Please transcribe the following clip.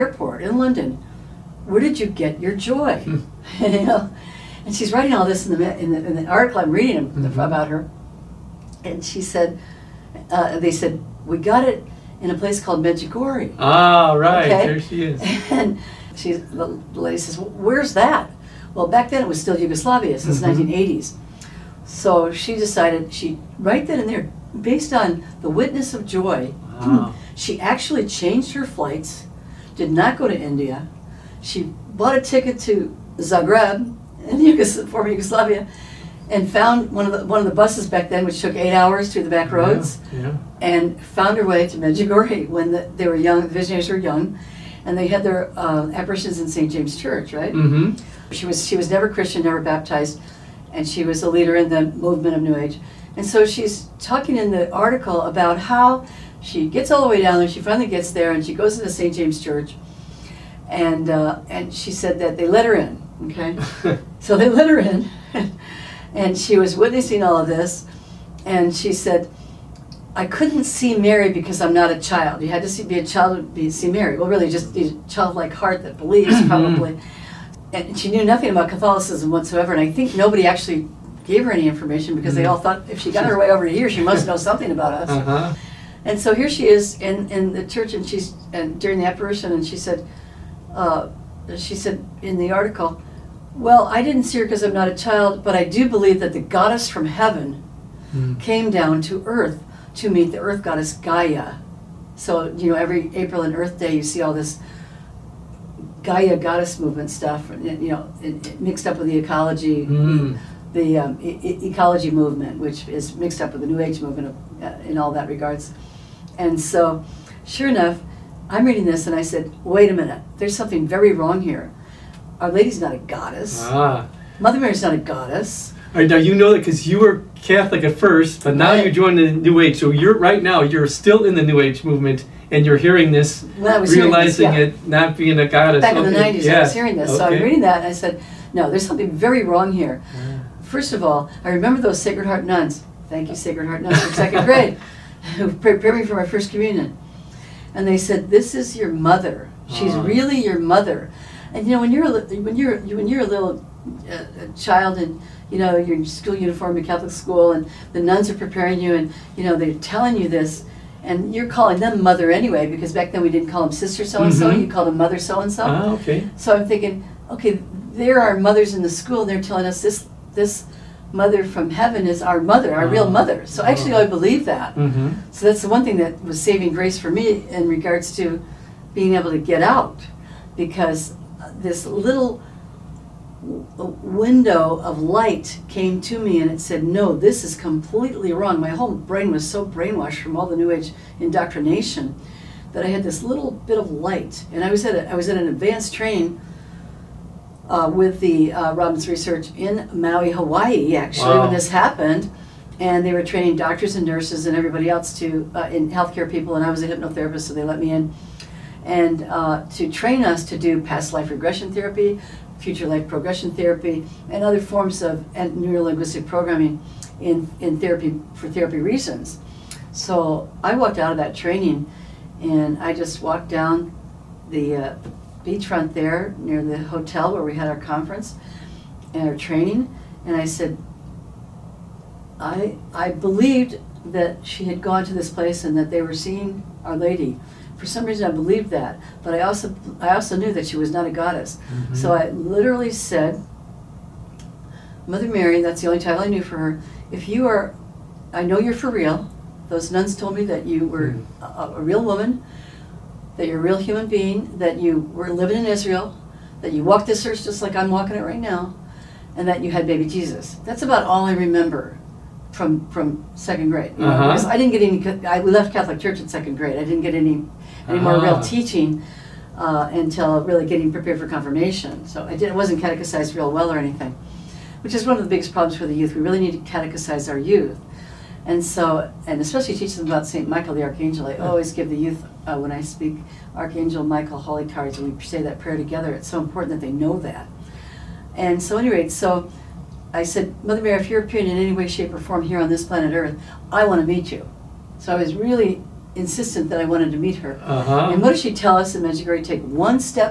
airport in London, where did you get your joy? You know? And she's writing all this in the article I'm reading about her. And she said, they said, we got it in a place called Medjugorje. Ah, right, okay? There she is. And the lady says, well, where's that? Well, back then it was still Yugoslavia, since 1980s. So she decided, right then and there, based on the witness of joy, she actually changed her flights, did not go to India. She bought a ticket to Zagreb, in former Yugoslavia, and found one of the buses back then, which took 8 hours through the back roads, and found her way to Medjugorje when they were young. The visionaries were young, and they had their apparitions in St. James Church, right? She was never Christian, never baptized, and she was a leader in the movement of New Age. And so she's talking in the article about how she gets all the way down there. She finally gets there, and she goes to the St. James Church, and she said that they let her in. Okay, so they let her in, and she was witnessing all of this, and she said, I couldn't see Mary because I'm not a child. You had to be a child to see Mary. Well, really, just a childlike heart that believes, probably. And she knew nothing about Catholicism whatsoever, and I think nobody actually gave her any information because they all thought if she got her way over here, she must know something about us. And so here she is in the church, and during the apparition, and she said in the article, well, I didn't see her because I'm not a child, but I do believe that the goddess from heaven came down to earth to meet the earth goddess Gaia. So, you know, every April and Earth Day, you see all this Gaia goddess movement stuff, you know, mixed up with the ecology, ecology movement, which is mixed up with the New Age movement in all that regards. And so, sure enough, I'm reading this and I said, wait a minute, there's something very wrong here. Our Lady's not a goddess. Mother Mary's not a goddess. All right, now you know that because you were Catholic at first, but now you joined the New Age. So you're still in the New Age movement, and you're hearing this, realizing it not being a goddess. Back in the 90s, I was hearing this. So I'm reading that and I said, no, there's something very wrong here. First of all, I remember those Sacred Heart nuns. Thank you, Sacred Heart nuns from second grade, who prepared me for my first communion. And they said, this is your mother. She's really your mother. And you know, when you're a little child, and you know you're in school uniform in Catholic school, and the nuns are preparing you, and you know they're telling you this, and you're calling them mother anyway, because back then we didn't call them sister so and so, you called them mother so and so. So I'm thinking, okay, there are mothers in the school, and they're telling us this mother from heaven is our mother, our real mother. So actually, I believe that. So that's the one thing that was saving grace for me in regards to being able to get out, because this little window of light came to me, and it said, no, this is completely wrong. My whole brain was so brainwashed from all the New Age indoctrination that I had this little bit of light. And I was at an advanced training with the Robbins Research in Maui, Hawaii, actually, when this happened. And they were training doctors and nurses and everybody else to in healthcare people, and I was a hypnotherapist, so they let me in. And to train us to do past life regression therapy, future life progression therapy, and other forms of neuro-linguistic programming in therapy for therapy reasons. So I walked out of that training, and I just walked down the beachfront there near the hotel where we had our conference and our training, and I said, I believed that she had gone to this place and that they were seeing Our Lady. For some reason I believed that, but I also knew that she was not a goddess. So I literally said, Mother Mary, that's the only title I knew for her, if you are, I know you're for real. Those nuns told me that you were a real woman, that you're a real human being, that you were living in Israel, that you walked this earth just like I'm walking it right now, and that you had baby Jesus. That's about all I remember from second grade. You know, because I didn't get any, I left Catholic Church in second grade. I didn't get any more real teaching until really getting prepared for confirmation. So I wasn't catechized real well or anything, which is one of the biggest problems for the youth. We really need to catechize our youth. And so, and especially teach them about St. Michael the Archangel. I always give the youth, when I speak, Archangel Michael, Holy Cards, and we say that prayer together. It's so important that they know that. And so anyway, so I said, Mother Mary, if you're appearing in any way, shape, or form here on this planet Earth, I want to meet you. So I was really insistent that I wanted to meet her. Uh-huh. And what did she tell us in Medjugorje? Take one step